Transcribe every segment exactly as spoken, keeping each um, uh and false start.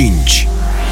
cinci.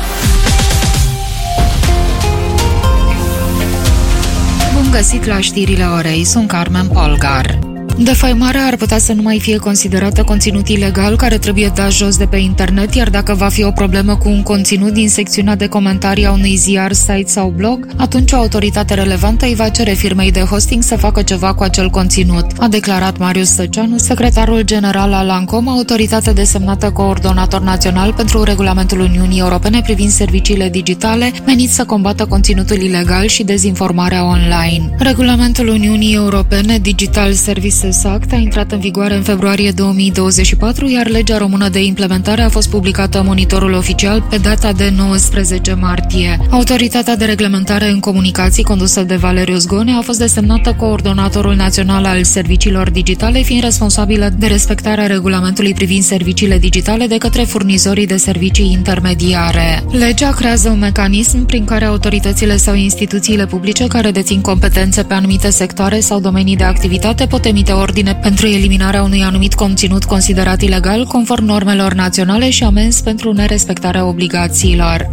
Bun găsit la știrile orei, sunt Carmen Polgar. Defăimarea ar putea să nu mai fie considerată conținut ilegal care trebuie dat jos de pe internet, iar dacă va fi o problemă cu un conținut din secțiunea de comentarii a unui ziar, site sau blog, atunci o autoritate relevantă îi va cere firmei de hosting să facă ceva cu acel conținut, a declarat Marius Săceanu, secretarul general al ANCOM, autoritate desemnată coordonator național pentru regulamentul Uniunii Europene privind serviciile digitale, menit să combată conținutul ilegal și dezinformarea online. Regulamentul Uniunii Europene Digital Services Act a intrat în vigoare în februarie două mii douăzeci și patru, iar legea română de implementare a fost publicată în Monitorul Oficial pe data de nouăsprezece martie. Autoritatea de reglementare în comunicații, condusă de Valeriu Zgone, a fost desemnată coordonatorul național al serviciilor digitale, fiind responsabilă de respectarea regulamentului privind serviciile digitale de către furnizorii de servicii intermediare. Legea creează un mecanism prin care autoritățile sau instituțiile publice care dețin competențe pe anumite sectoare sau domenii de activitate pot emite ordine pentru eliminarea unui anumit conținut considerat ilegal conform normelor naționale și amenzi pentru nerespectarea obligațiilor.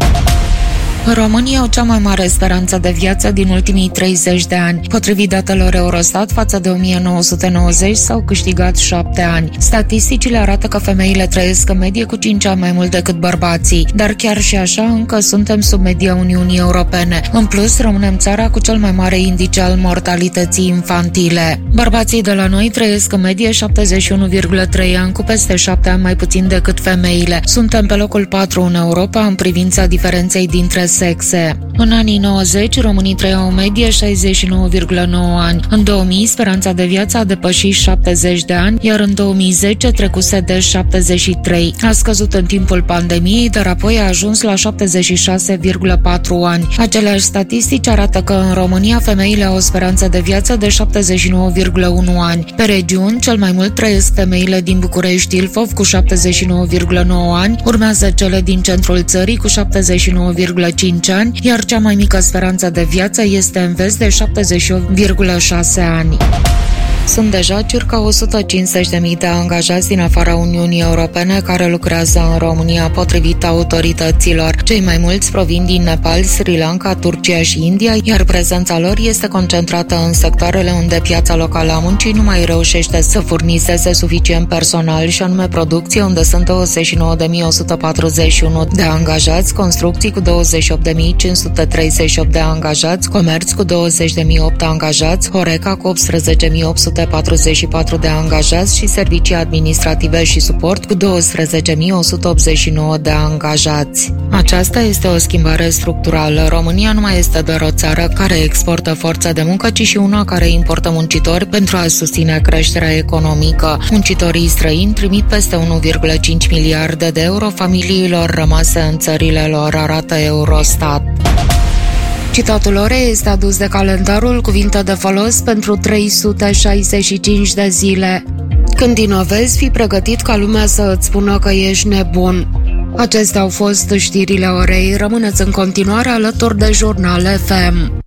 Românii au cea mai mare speranță de viață din ultimii treizeci de ani. Potrivit datelor Eurostat, față de o mie nouă sute nouăzeci s-au câștigat șapte ani. Statisticile arată că femeile trăiesc în medie cu cinci ani mai mult decât bărbații, dar chiar și așa încă suntem sub media Uniunii Europene. În plus, rămânem țara cu cel mai mare indice al mortalității infantile. Bărbații de la noi trăiesc în medie șaptezeci și unu virgulă trei ani, cu peste șapte ani mai puțin decât femeile. Suntem pe locul patru în Europa în privința diferenței dintre sexe. În anii nouăzeci, românii trăiau în medie șaizeci și nouă virgulă nouă ani. În două mii, speranța de viață a depășit șaptezeci de ani, iar în două mii zece trecuse de șaptezeci și trei. A scăzut în timpul pandemiei, dar apoi a ajuns la șaptezeci și șase virgulă patru ani. Aceleași statistici arată că în România femeile au o speranță de viață de șaptezeci și nouă virgulă unu ani. Pe regiuni, cel mai mult trăiesc femeile din București Ilfov cu șaptezeci și nouă virgulă nouă ani, urmează cele din centrul țării cu șaptezeci și nouă virgulă cinci ani, iar cea mai mică speranță de viață este în vest de șaptezeci și opt virgulă șase ani. Sunt deja circa o sută cincizeci de mii de angajați din afara Uniunii Europene care lucrează în România, potrivit autorităților. Cei mai mulți provin din Nepal, Sri Lanka, Turcia și India, iar prezența lor este concentrată în sectoarele unde piața locală a muncii nu mai reușește să furnizeze suficient personal, și anume producție, unde sunt douăzeci și nouă de mii o sută patruzeci și unu de angajați, construcții cu douăzeci și opt de mii cinci sute treizeci și opt de angajați, comerț cu douăzeci de mii opt angajați, Horeca cu optsprezece mii opt sute patruzeci și patru de angajați și servicii administrative și suport cu douăsprezece mii o sută optzeci și nouă de angajați. Aceasta este o schimbare structurală. România nu mai este doar o țară care exportă forță de muncă, ci și una care importă muncitori pentru a susține creșterea economică. Muncitorii străini trimit peste unu virgulă cinci miliarde de euro familiilor rămase în țările lor, arată Eurostat. Citatul orei este adus de calendarul Cuvinte de folos pentru trei sute șaizeci și cinci de zile. Când inovezi, fii pregătit ca lumea să îți spună că ești nebun. Acestea au fost știrile orei. Rămâneți în continuare alături de Jurnal F M.